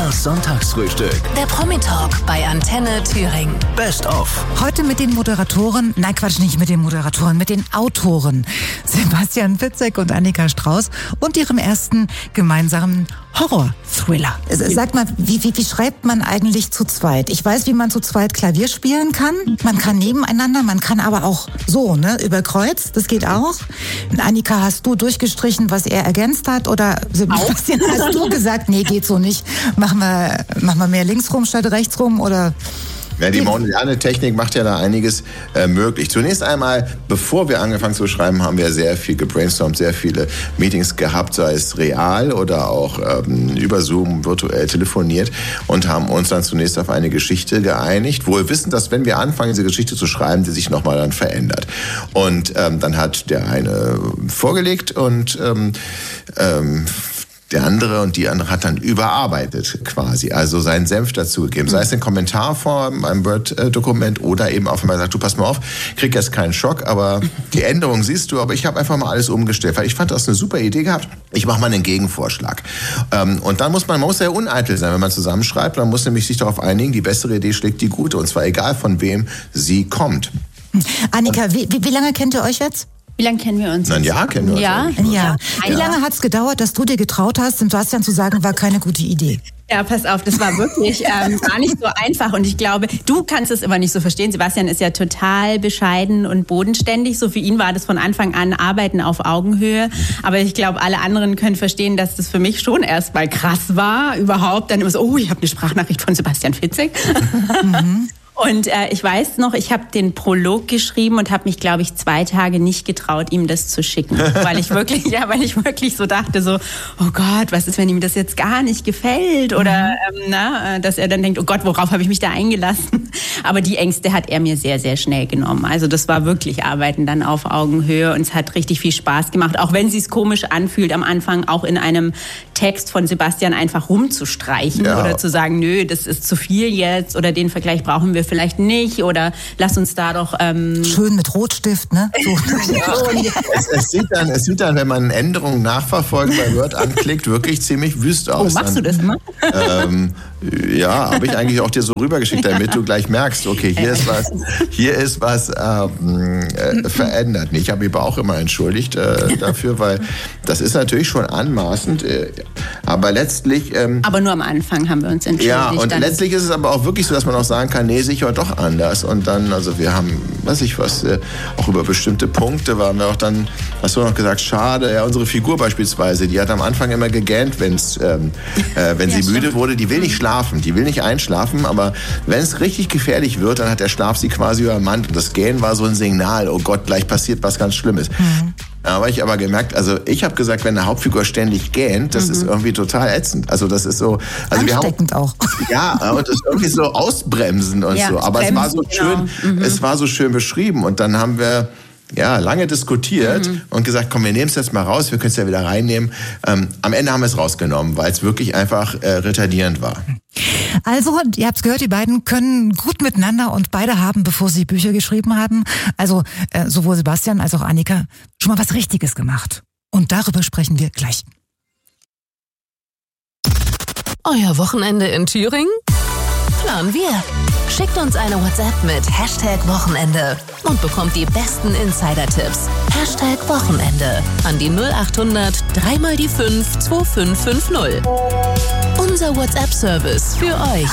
Das Sonntagsfrühstück. Der Promi-Talk bei Antenne Thüringen. Best of. Heute mit den Moderatoren, nein Quatsch, nicht mit den Moderatoren, mit den Autoren. Sebastian Fitzek und Annika Strauß und ihrem ersten gemeinsamen Horror-Thriller. Sag mal, wie schreibt man eigentlich zu zweit? Ich weiß, wie man zu zweit Klavier spielen kann. Man kann nebeneinander, man kann aber auch so, über Kreuz, das geht auch. Annika, hast du durchgestrichen, was er ergänzt hat? Oder Sebastian, hast du gesagt, nee, geht so nicht. Machen wir mehr links rum statt rechts rum oder... Ja, die moderne Technik macht ja da einiges möglich. Zunächst einmal, bevor wir angefangen zu schreiben, haben wir sehr viel gebrainstormt, sehr viele Meetings gehabt, sei es real oder auch über Zoom virtuell telefoniert und haben uns dann zunächst auf eine Geschichte geeinigt, wohl wissend, dass wenn wir anfangen, diese Geschichte zu schreiben, die sich nochmal dann verändert. Und dann hat der eine vorgelegt und der andere und die andere hat dann überarbeitet quasi, also seinen Senf dazugegeben. Sei es in Kommentarform, einem Word-Dokument oder eben auch, wenn man sagt, du pass mal auf, krieg jetzt keinen Schock, aber die Änderung siehst du, aber ich habe einfach mal alles umgestellt, weil ich fand das eine super Idee gehabt. Ich mache mal einen Gegenvorschlag. Und dann man muss sehr uneitel sein, wenn man zusammenschreibt, man muss nämlich sich darauf einigen, die bessere Idee schlägt die gute und zwar egal von wem sie kommt. Annika, wie lange kennt ihr euch jetzt? Wie lange kennen wir uns? Ein Jahr kennen wir uns. Ja. Wie lange hat es gedauert, dass du dir getraut hast, Sebastian zu sagen, war keine gute Idee? Ja, pass auf, das war wirklich gar nicht so einfach. Und ich glaube, du kannst es immer nicht so verstehen. Sebastian ist ja total bescheiden und bodenständig. So für ihn war das von Anfang an Arbeiten auf Augenhöhe. Aber ich glaube, alle anderen können verstehen, dass das für mich schon erstmal krass war. Überhaupt dann immer so, ich habe eine Sprachnachricht von Sebastian Fitzek. Und ich weiß noch, ich habe den Prolog geschrieben und habe mich, glaube ich, 2 Tage nicht getraut, ihm das zu schicken. Weil ich wirklich so dachte, so, oh Gott, was ist, wenn ihm das jetzt gar nicht gefällt? Oder dass er dann denkt, oh Gott, worauf habe ich mich da eingelassen? Aber die Ängste hat er mir sehr, sehr schnell genommen. Also das war wirklich Arbeiten dann auf Augenhöhe und es hat richtig viel Spaß gemacht. Auch wenn es sich komisch anfühlt, am Anfang auch in einem Text von Sebastian einfach rumzustreichen oder zu sagen, nö, das ist zu viel jetzt oder den Vergleich brauchen wir vielleicht nicht oder lass uns da doch... Schön mit Rotstift, ne? So. Es sieht dann, wenn man Änderungen nachverfolgen bei Word anklickt, wirklich ziemlich wüst aus. Oh, machst du das immer? Ja, habe ich eigentlich auch dir so rübergeschickt, damit du gleich merkst, okay, hier ist was verändert. Ich habe mich aber auch immer entschuldigt dafür, weil das ist natürlich schon anmaßend, aber letztlich... aber nur am Anfang haben wir uns entschuldigt. Ja, und dann letztlich ist es aber auch wirklich so, dass man auch sagen kann, nee, sicher doch anders. Und dann, also wir haben, auch über bestimmte Punkte waren wir auch dann, hast du noch gesagt, schade, ja, unsere Figur beispielsweise, die hat am Anfang immer gegähnt, wenn sie müde wurde, die will nicht schlafen, die will nicht einschlafen, aber wenn es richtig gefährlich wird, dann hat der Schlaf sie quasi übermannt und das Gähnen war so ein Signal, oh Gott, gleich passiert was ganz Schlimmes. Da habe ich aber gemerkt, also ich habe gesagt, wenn eine Hauptfigur ständig gähnt, das ist irgendwie total ätzend. Also das ist so... Also ansteckend auch. Ja, und das ist irgendwie so ausbremsen und so. Aber es war so schön, es war so schön beschrieben und dann haben wir... lange diskutiert und gesagt, komm, wir nehmen es jetzt mal raus, wir können es ja wieder reinnehmen. Am Ende haben wir es rausgenommen, weil es wirklich einfach retardierend war. Also, ihr habt es gehört, die beiden können gut miteinander und beide haben, bevor sie Bücher geschrieben haben, also sowohl Sebastian als auch Annika, schon mal was Richtiges gemacht. Und darüber sprechen wir gleich. Euer Wochenende in Thüringen? Planen wir. Schickt uns eine WhatsApp mit #Wochenende und bekommt die besten Insider-Tipps. #Wochenende an die 0800 3 mal die 5 2550. Unser WhatsApp-Service für euch.